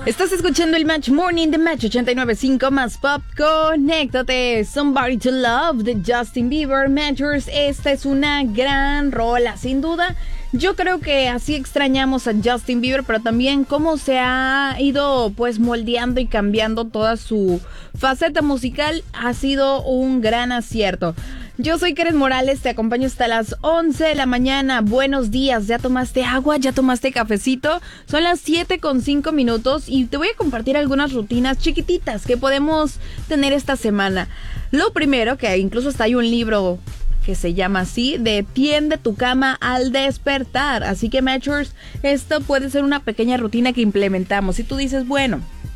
Estás escuchando el Match Morning de Match 89.5 más Pop. Conéctate. Somebody to Love de Justin Bieber. Matchers, esta es una gran rola, sin duda. Yo creo que así extrañamos a Justin Bieber, pero también cómo se ha ido pues moldeando y cambiando toda su faceta musical ha sido un gran acierto. Yo soy Karen Morales, te acompaño hasta las 11 de la mañana. Buenos días, ¿ya tomaste agua? ¿Ya tomaste cafecito? Son las 7:05 y te voy a compartir algunas rutinas chiquititas que podemos tener esta semana. Lo primero, que incluso hasta hay un libro que se llama así, de tiende tu cama al despertar. Así que, Matchers, esto puede ser una pequeña rutina que implementamos. Si tú dices, bueno,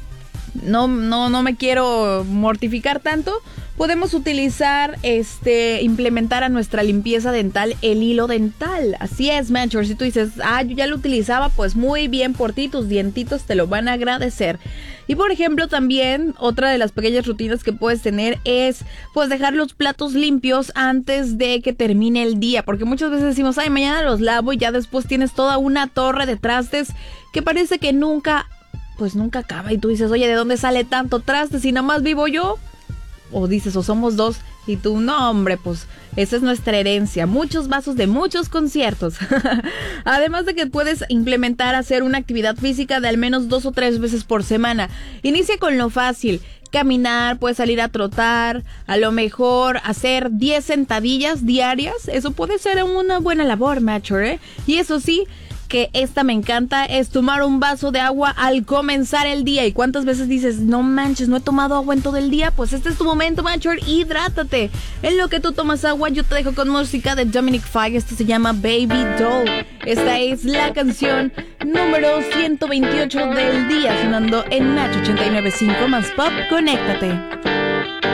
no me yo mortificar tanto, podemos utilizar, implementar a nuestra limpieza dental el hilo dental. Así es, Matchers. Si tú dices, yo ya lo utilizaba, pues muy bien por ti, tus dientitos te lo van a agradecer. Y por ejemplo, también otra de las pequeñas rutinas que puedes tener es pues dejar los platos limpios antes de que termine el día, porque muchas veces decimos, mañana los lavo, y ya después tienes toda una torre de trastes que parece que nunca acaba, y tú dices, oye, ¿de dónde sale tanto traste si nada más vivo yo? O dices, o somos dos, y tú, no, hombre, pues esa es nuestra herencia, muchos vasos de muchos conciertos. Además de que puedes implementar hacer una actividad física de al menos 2 o 3 veces por semana. Inicia con lo fácil: caminar, puedes salir a trotar, a lo mejor hacer 10 sentadillas diarias. Eso puede ser una buena labor, Matcher, ¿eh? Y eso sí, que esta me encanta, es tomar un vaso de agua al comenzar el día. ¿Y cuántas veces dices, no manches, no he tomado agua en todo el día? Pues este es tu momento, Matcher, hidrátate. En lo que tú tomas agua, yo te dejo con música de Dominic Fike. Esto se llama Baby Doll. Esta es la canción número 128 del día, sonando en Match 89.5 más Pop. Conéctate.